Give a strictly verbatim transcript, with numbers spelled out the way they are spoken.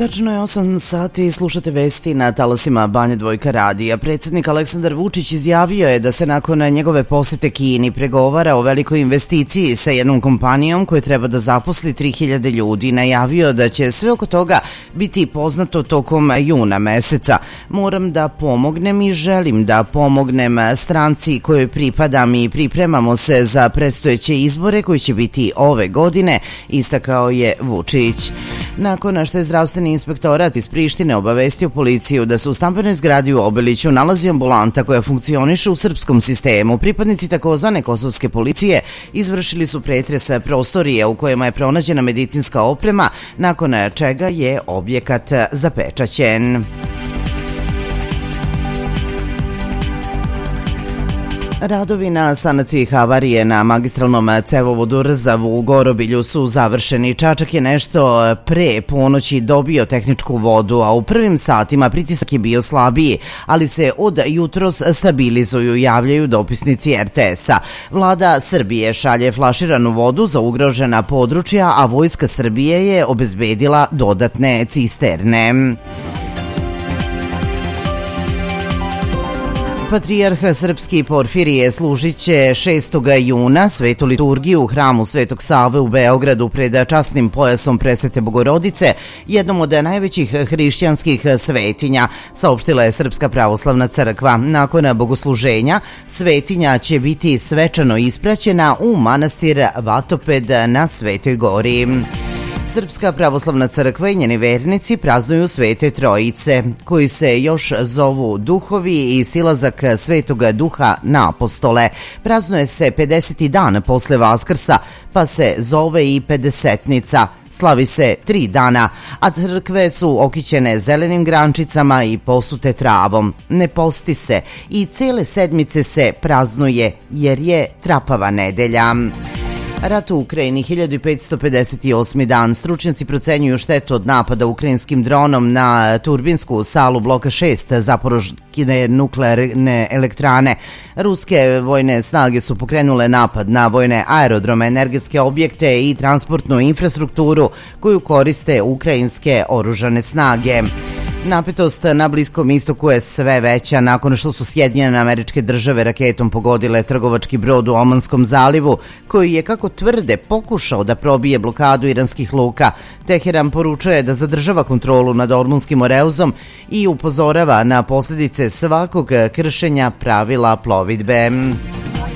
Tačno je osam sati, slušate vesti na talasima Banja Dvojka radija. Predsjednik Aleksandar Vučić izjavio je da se nakon njegove posete Kini pregovara o velikoj investiciji sa jednom kompanijom koja treba da zaposli tri hiljade ljudi. Najavio da će sve oko toga biti poznato tokom juna meseca. Moram da pomognem i želim da pomognem stranci kojoj pripadam i pripremamo se za predstojeće izbore koji će biti ove godine, istakao je Vučić. Nakon što je zdravstveni inspektorat iz Prištine obavestio policiju da se u stambenoj zgradi u Obiliću nalazi ambulanta koja funkcioniše u srpskom sistemu, pripadnici takozvane kosovske policije izvršili su pretres prostorije u kojima je pronađena medicinska oprema, nakon čega je objekat zapečaćen. Radovi na sanaciji havarije na magistralnom cevovodu Rzavu u Gorobilju su završeni. Čačak je nešto pre ponoći dobio tehničku vodu, a u prvim satima pritisak je bio slabiji, ali se od jutros stabilizuju, javljaju dopisnici er te es a. Vlada Srbije šalje flaširanu vodu za ugrožena područja, a Vojska Srbije je obezbedila dodatne cisterne. Patrijarh srpski Porfirije služit će šestog juna svetu liturgiju u hramu Svetog Save u Beogradu pred časnim pojasom Presvete Bogorodice, jednom od najvećih hrišćanskih svetinja, saopštila je Srpska pravoslavna crkva. Nakon bogosluženja, svetinja će biti svečano ispraćena u manastir Vatoped na Svetoj Gori. Srpska pravoslavna crkva i njeni vernici praznuju Svete Trojice, koji se još zovu duhovi i silazak Svetoga Duha na apostole. Praznuje se pedeseti dan posle Vaskrsa, pa se zove i pedesetnica. Slavi se tri dana, a crkve su okićene zelenim grančicama i posute travom. Ne posti se i cele sedmice se praznuje jer je trapava nedelja. Rat u Ukrajini, hiljadu petsto pedeset osmi dan. Stručnjaci procenjuju štetu od napada ukrajinskim dronom na turbinsku salu bloka šest Zaporožkine nuklearne elektrane. Ruske vojne snage su pokrenule napad na vojne aerodrome, energetske objekte i transportnu infrastrukturu koju koriste ukrajinske oružane snage. Napetost na Bliskom istoku je sve veća nakon što su Sjedinjene Američke Države raketom pogodile trgovački brod u Omanskom zalivu, koji je, kako tvrde, pokušao da probije blokadu iranskih luka. Teheran poručuje da zadržava kontrolu nad Ormunskim oreuzom i upozorava na posljedice svakog kršenja pravila plovidbe.